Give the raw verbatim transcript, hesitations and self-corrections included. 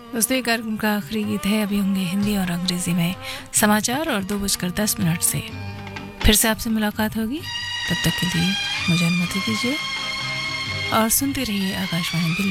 दोस्तों ये कार्यक्रम का आखिरी गीत है। अभी होंगे हिंदी और अंग्रेजी में समाचार और दो बजकर दस मिनट से फिर से आपसे मुलाकात होगी। तब तक के लिए मुझे अनुमति दीजिए और सुनते रहिए आकाशवाणी दिल्ली।